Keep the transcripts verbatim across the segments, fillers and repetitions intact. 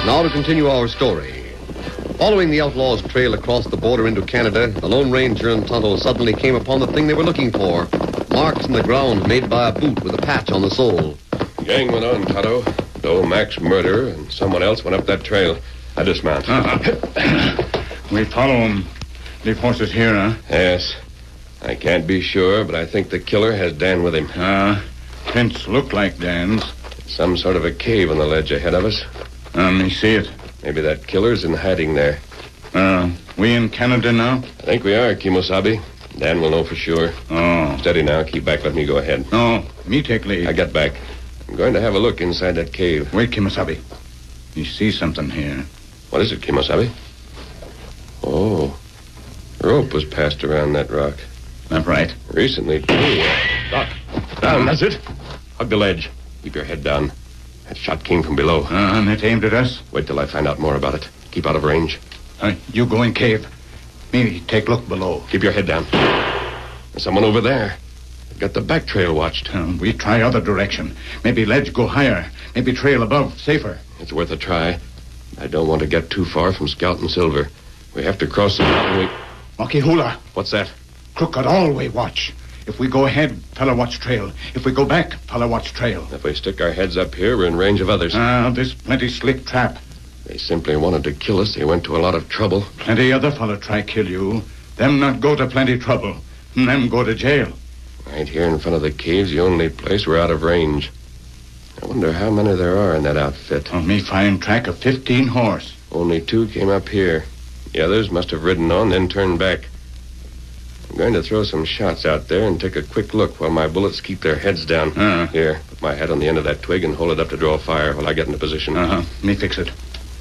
Now to continue our story. Following the outlaws' trail across the border into Canada, the Lone Ranger and Tonto suddenly came upon the thing they were looking for. Marks in the ground made by a boot with a patch on the sole. Gang went on, Tonto. Though Mac's murderer and someone else went up that trail. I dismount. Uh-huh. We follow him. Leave horses here, huh? Yes. I can't be sure, but I think the killer has Dan with him. Ah, uh, prints look like Dan's. Some sort of a cave on the ledge ahead of us. Let me see it. Maybe that killer's in hiding there. Uh, we in Canada now? I think we are, Kimosabe. Dan will know for sure. Oh. Steady now. Keep back. Let me go ahead. No, me take lead. I got back. I'm going to have a look inside that cave. Wait, Kimosabe. You see something here. What is it, Kimosabe? Oh. Rope was passed around that rock. That right. Recently, too. Doc. Down, that's it. Hug the ledge. Keep your head down. That shot came from below. Uh, and it aimed at us? Wait till I find out more about it. Keep out of range. Uh, you go in cave. Me take look below. Keep your head down. There's someone over there. Got the back trail watched. Uh, we try other direction. Maybe ledge go higher. Maybe trail above, safer. It's worth a try. I don't want to get too far from Scout and Silver. We have to cross the mountain. We... Makihula. What's that? Crooked always watch. If we go ahead, fella watch trail. If we go back, fella watch trail. If we stick our heads up here, we're in range of others. Ah, this plenty slick trap. They simply wanted to kill us. They went to a lot of trouble. Plenty other fella try kill you. Them not go to plenty trouble. Them go to jail. Right here in front of the cave's the only place we're out of range. I wonder how many there are in that outfit. Oh, me find track of fifteen horse. Only two came up here. The others must have ridden on, then turned back. I'm going to throw some shots out there and take a quick look while my bullets keep their heads down. Uh-huh. Here, put my head on the end of that twig and hold it up to draw fire while I get into position. Uh-huh. Me fix it.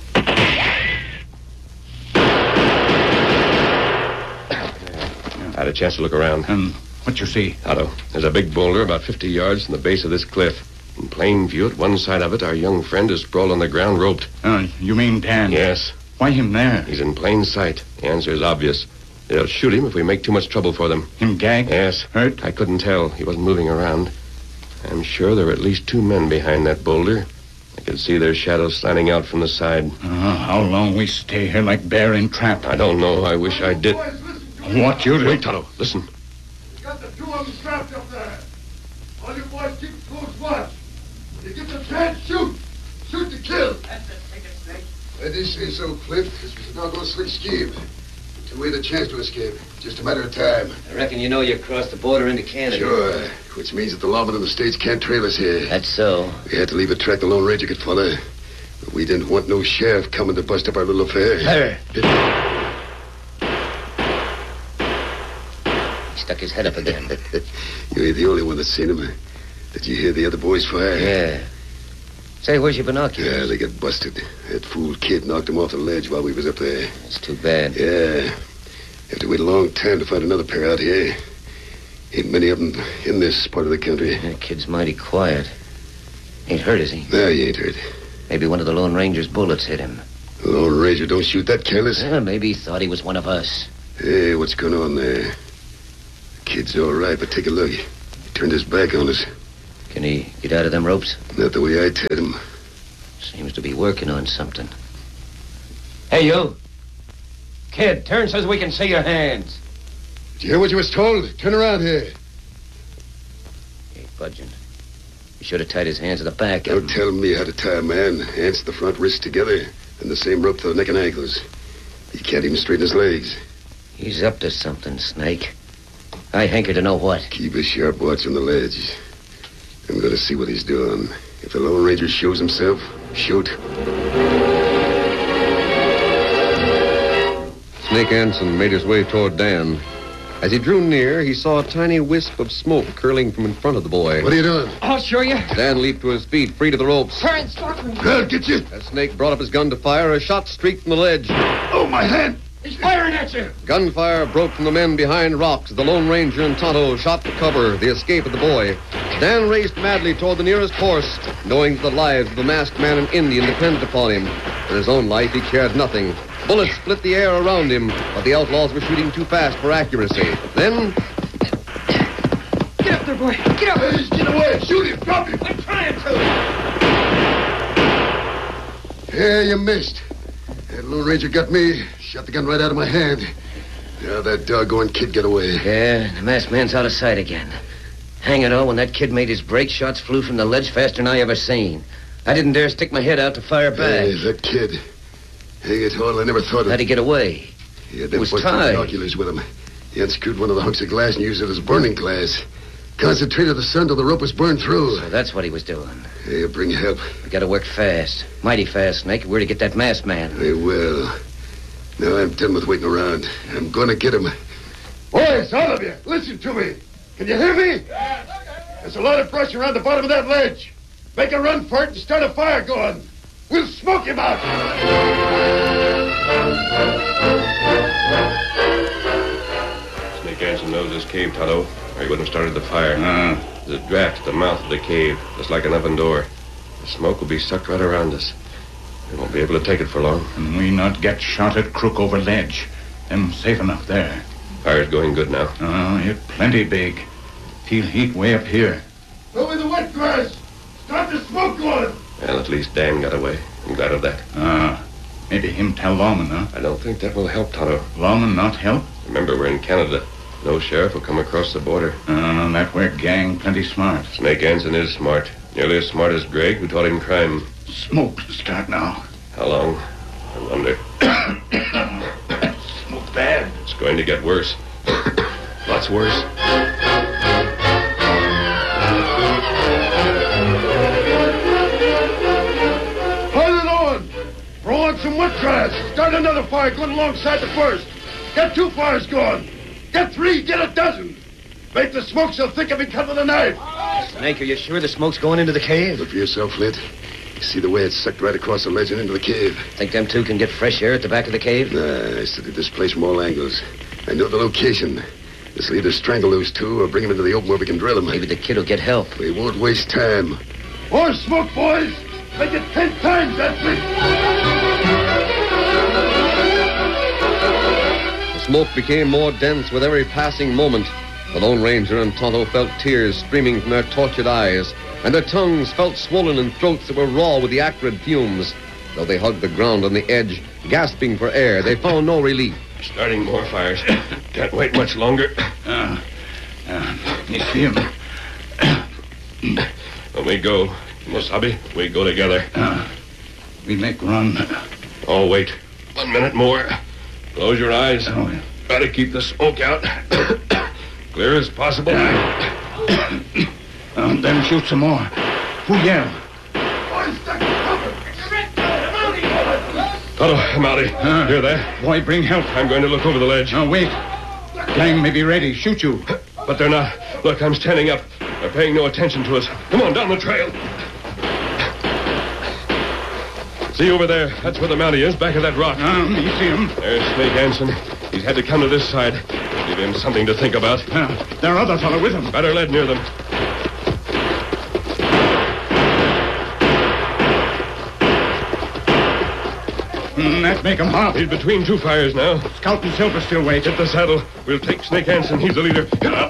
I had a chance to look around. And what you see? Otto, there's a big boulder about fifty yards from the base of this cliff. In plain view, at one side of it, our young friend is sprawled on the ground, roped. Uh, you mean Dan? Yes. Why him there? He's in plain sight. The answer is obvious. They'll shoot him if we make too much trouble for them. Him gag? Yes. Hurt? I couldn't tell. He wasn't moving around. I'm sure there were at least two men behind that boulder. I could see their shadows slanting out from the side. Uh, how long we stay here like bear in trap? I don't know. I wish I did. What you do? Wait, Tonto. Listen. You got the two of them trapped up there. All you boys keep close watch. When you get the chance, shoot. Shoot to kill. That's it. Take it, Snake. I did say so, Cliff. This was a doggone slick scheme. Until we had a chance to escape. Just a matter of time. I reckon you know you crossed the border into Canada. Sure. Which means that the lawmen in the States can't trail us here. That's so. We had to leave a track the Lone Ranger could follow. But we didn't want no sheriff coming to bust up our little affair. Her. He stuck his head up again. You ain't the only one that's seen him. Did you hear the other boys fire? Yeah. Say, where's your binoculars? Yeah, they got busted. That fool kid knocked them off the ledge while we was up there. It's too bad. Yeah. Have to wait a long time to find another pair out here. Ain't many of them in this part of the country. That kid's mighty quiet. Ain't hurt, is he? No, he ain't hurt. Maybe one of the Lone Ranger's bullets hit him. The Lone Ranger don't shoot that careless. Well, maybe he thought he was one of us. Hey, what's going on there? The kid's all right, but take a look. He turned his back on us. Can he get out of them ropes? Not the way I tied him. Seems to be working on something. Hey, you. Kid, turn so we can see your hands. Did you hear what you was told? Turn around here. He ain't budging. You should have tied his hands at the back. Don't tell me how to tie a man. Hands to the front, wrists together, and the same rope to the neck and ankles. He can't even straighten his legs. He's up to something, Snake. I hanker to know what. Keep a sharp watch on the ledge. I'm going to see what he's doing. If the Lone Ranger shows himself, shoot. Snake Anson made his way toward Dan. As he drew near, he saw a tiny wisp of smoke curling from in front of the boy. What are you doing? I'll show you. Dan leaped to his feet, free to the ropes. Turn, stop me. I'll get you. As Snake brought up his gun to fire, a shot streaked from the ledge. Oh, my hand. He's firing at you. Gunfire broke from the men behind rocks. The Lone Ranger and Tonto shot for cover, the escape of the boy. Dan raced madly toward the nearest horse, knowing that the lives of the masked man and Indian depended upon him. For his own life, he cared nothing. Bullets split the air around him, but the outlaws were shooting too fast for accuracy. Then... Get up there, boy. Get up. Hey, get away. Shoot him. Drop him. I'm trying to. Yeah, you missed. That Lone Ranger got me. Shot the gun right out of my hand. Now that doggone kid got away. Yeah, the masked man's out of sight again. Hang it all, when that kid made his break, shots flew from the ledge faster than I ever seen. I didn't dare stick my head out to fire back. Hey, that kid. Hang it all, I never thought of How'd he get away? He had It them was busted tied. binoculars with him. He unscrewed one of the hunks of glass and used it as burning glass. Concentrated the sun till the rope was burned through. So that's what he was doing. Hey, bring help. We gotta work fast. Mighty fast, Snake. Where to get that masked man? I will. Now I'm done with waiting around. I'm gonna get him. Boys, all of you, listen to me. Can you hear me? There's a lot of brush around the bottom of that ledge. Make a run for it and start a fire going. We'll smoke him out. Snake Hansen knows this cave, Tonto, or he wouldn't have started the fire. Uh, There's a draft at the mouth of the cave, just like an oven door. The smoke will be sucked right around us. We won't be able to take it for long. and we not get shot at crook over ledge. Them safe enough there. Fire's going good now. Oh, it plenty big. Feel heat way up here. Go in the wet grass. Start the smoke going. Well, at least Dan got away. I'm glad of that. Ah, maybe him tell Lawman, huh? I don't think that will help, Tonto. Lawman not help? Remember, we're in Canada. No sheriff will come across the border. Uh, that where gang plenty smart. Snake Hansen is smart. Nearly as smart as Greg, who taught him crime. Smoke start now. How long? I wonder. Smoke bad. It's going to get worse. Lots worse. Pile it on. Throw on some wet grass. Start another fire going alongside the first. Get two fires going. Get three, get a dozen. Make the smoke so thick it can cut with a knife. Snake, are you sure the smoke's going into the cave? Look for yourself, Flint. You see the way it's sucked right across the ledge and into the cave? Think them two can get fresh air at the back of the cave? Nah, I studied this place from all angles. I know the location. This will either strangle those two or bring them into the open where we can drill them. Maybe the kid will get help. We won't waste time. More smoke, boys! Make it ten times that big! The smoke became more dense with every passing moment. The Lone Ranger and Tonto felt tears streaming from their tortured eyes, and their tongues felt swollen in throats that were raw with the acrid fumes. Though they hugged the ground on the edge, gasping for air, they found no relief. Starting more fires. Can't wait much longer. Uh, uh, you see him? When we go, Mosabi, we go together. Uh, we make run. Oh, wait. One minute more. Close your eyes. Oh, yeah. Try to keep the smoke out. Clear as possible. Uh, then shoot some more. Who yell? Boys, stuck in cover! Tonto, I'm out. Uh, Hear that? Boy, bring help. I'm going to look over the ledge. Now, wait. Gang may be ready. Shoot you. But they're not. Look, I'm standing up. They're paying no attention to us. Come on, down the trail. See over there? That's where the Mountie is, back of that rock. Um, you see him? There's Snake Hansen. He's had to come to this side. Give him something to think about. Uh, there are other fellow with him. Better lead near them. Mm, that make him hop. He's between two fires now. Scout and Silver still wait. Get the saddle. We'll take Snake Hansen. He's the leader. Get up.